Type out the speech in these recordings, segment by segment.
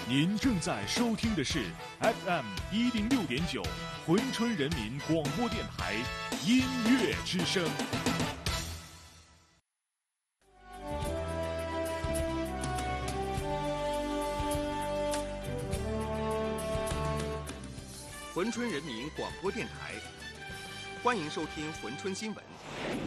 您正在收听的是 FM 106.9珲春人民广播电台音乐之声。 珲春人民广播电台，欢迎收听珲春新闻。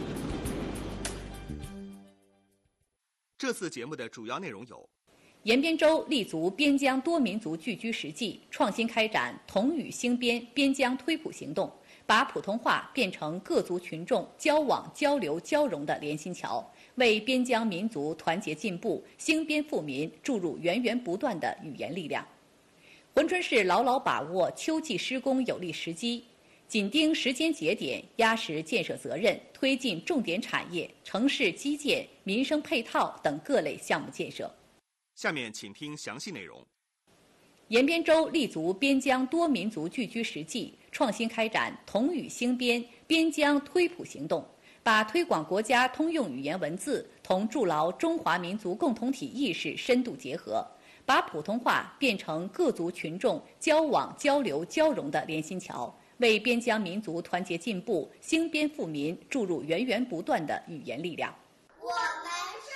这次节目的主要内容有： 延边州立足边疆多民族聚居实际，创新开展同语兴边边疆推普行动，把普通话变成各族群众交往交流交融的联心桥，为边疆民族团结进步、兴边富民注入源源不断的语言力量。珲春市牢牢把握秋季施工有利时机，紧盯时间节点，压实建设责任，推进重点产业、城市基建、民生配套等各类项目建设。 下面请听详细内容。 延边州立足边疆多民族聚居实际，创新开展同语兴边边疆推普行动，把推广国家通用语言文字同筑牢中华民族共同体意识深度结合，把普通话变成各族群众交往交流交融的联心桥，为边疆民族团结进步、兴边富民注入源源不断的语言力量。 我们是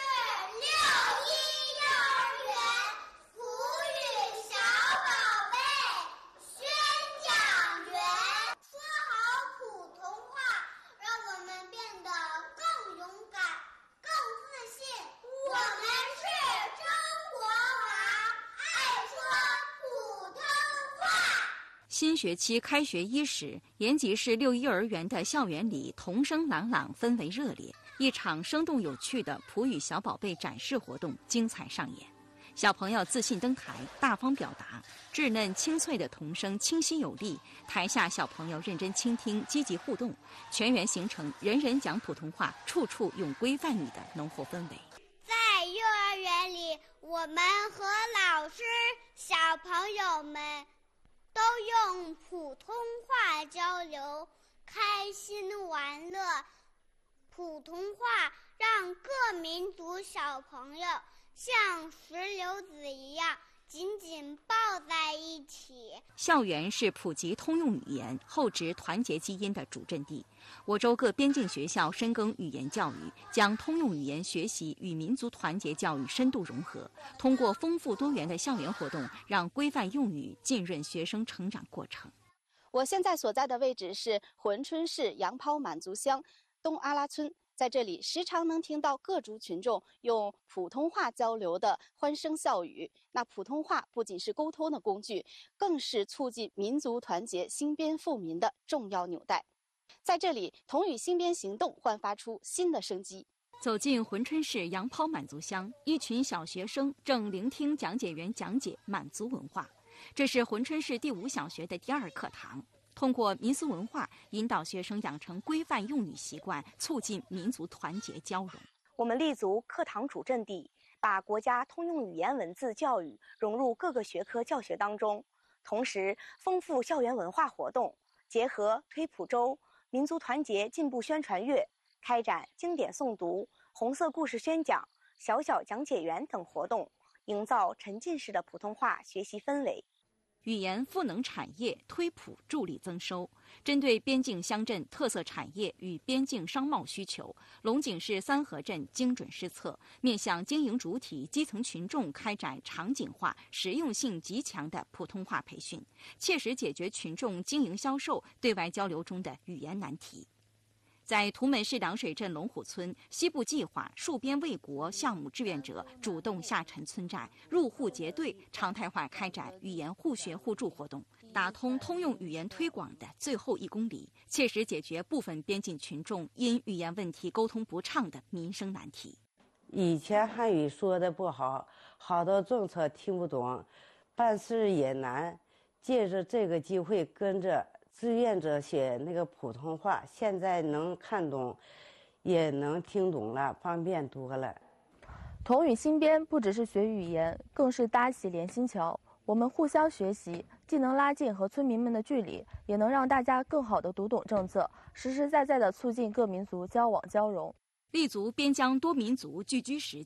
6·1幼儿园普语小宝贝宣讲员，说好普通话，让我们变得更勇敢、更自信。我们是中国娃，爱说普通话。 新学期开学伊始，延吉市6·1幼儿园的校园里童声朗朗，氛围热烈。一场生动有趣的普语小宝贝展示活动精彩上演，小朋友自信登台，大方表达，稚嫩清脆的童声清晰有力，台下小朋友认真倾听，积极互动，全员形成人人讲普通话，处处用规范语的浓厚氛围。 在幼儿园里，我们和老师、小朋友们都用普通话交流，开心玩乐。普通话让各民族小朋友像石榴籽一样紧紧抱在一起。 校园是普及通用语言、厚植团结基因的主阵地。我州各边境学校深耕语言教育，将通用语言学习与民族团结教育深度融合，通过丰富多元的校园活动，让规范用语浸润学生成长过程。 我现在所在的位置是珲春市杨抛满族乡东阿拉村，在这里时常能听到各族群众用普通话交流的欢声笑语。那普通话不仅是沟通的工具，更是促进民族团结、兴边富民的重要纽带。在这里，同语兴边行动焕发出新的生机。 走进珲春市杨抛满族乡，一群小学生正聆听讲解员讲解满族文化。这是珲春市第5小学的第2课堂。通过民俗文化引导学生养成规范用语习惯，促进民族团结交融。 我们立足课堂主阵地，把国家通用语言文字教育融入各个学科教学当中，同时丰富校园文化活动，结合推普周、民族团结进步宣传月，开展经典诵读、红色故事宣讲、小小讲解员等活动，营造沉浸式的普通话学习氛围。 语言赋能产业，推普助力增收。针对边境乡镇特色产业与边境商贸需求，龙井市三河镇精准施策，面向经营主体、基层群众开展场景化、实用性极强的普通话培训，切实解决群众经营销售、对外交流中的语言难题。在图门市凉水镇龙虎村，西部计划戍边卫国项目志愿者主动下沉村寨，入户结队，常态化开展语言互学互助活动，打通通用语言推广的最后1公里，切实解决部分边境群众因语言问题沟通不畅的民生难题。 以前汉语说的不好，好多政策听不懂，办事也难，借着这个机会跟着志愿者学那个普通话，现在能看懂，也能听懂了，方便多了。 同语兴边不只是学语言，更是搭起联心桥。我们互相学习，既能拉近和村民们的距离，也能让大家更好地读懂政策，实实在在地促进各民族交往交融。 立足边疆多民族聚居实际，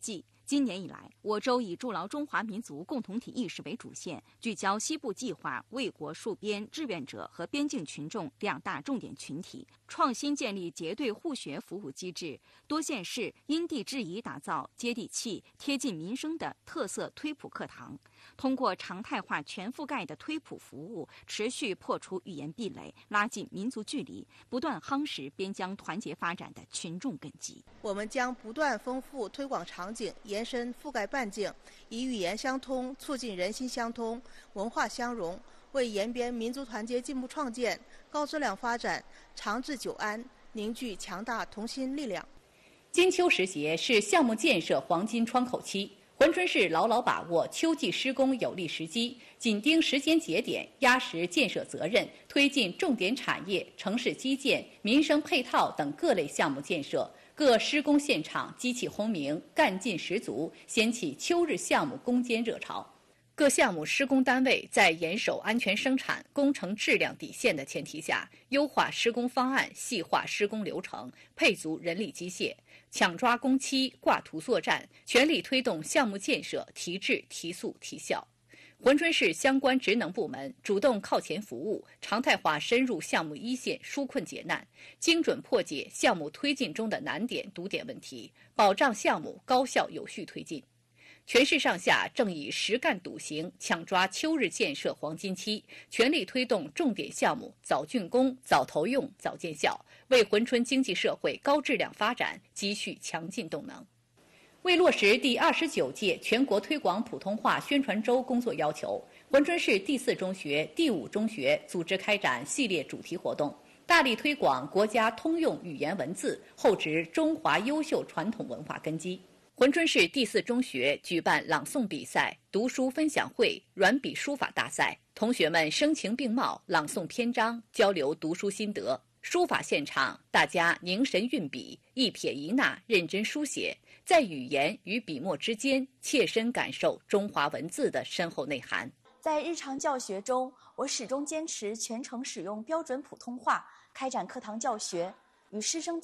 今年以来，我州以筑牢中华民族共同体意识为主线，聚焦西部计划为国戍边志愿者和边境群众2大重点群体，创新建立结对互学服务机制，多县市因地制宜打造接地气、贴近民生的特色推普课堂，通过常态化全覆盖的推普服务，持续破除语言壁垒，拉近民族距离，不断夯实边疆团结发展的群众根基。 我们将不断丰富推广场景，延伸覆盖半径，以语言相通促进人心相通、文化相融，为延边民族团结进步创建、高质量发展、长治久安凝聚强大同心力量。 金秋时节是项目建设黄金窗口期，珲春市牢牢把握秋季施工有利时机，紧盯时间节点，压实建设责任，推进重点产业、城市基建、民生配套等各类项目建设。各施工现场机器轰鸣，干劲十足，掀起秋日项目攻坚热潮。各项目施工单位在严守安全生产、工程质量底线的前提下，优化施工方案，细化施工流程，配足人力机械，抢抓工期，挂图作战，全力推动项目建设提质、提速、提效。珲春市相关职能部门主动靠前服务，常态化深入项目一线纾困解难，精准破解项目推进中的难点堵点问题，保障项目高效有序推进。全市上下正以实干笃行，抢抓秋日建设黄金期，全力推动重点项目早竣工、早投用、早见效，为珲春经济社会高质量发展积蓄强劲动能。为落实第29届全国推广普通话宣传周工作要求，珲春市第4中学、第5中学组织开展系列主题活动，大力推广国家通用语言文字，厚植中华优秀传统文化根基。珲春市第4中学举办朗诵比赛、读书分享会、软笔书法大赛，同学们声情并茂，朗诵篇章，交流读书心得。书法现场，大家凝神运笔，一撇一捺认真书写，在语言与笔墨之间切身感受中华文字的深厚内涵。 在日常教学中，我始终坚持全程使用标准普通话，开展课堂教学，与师生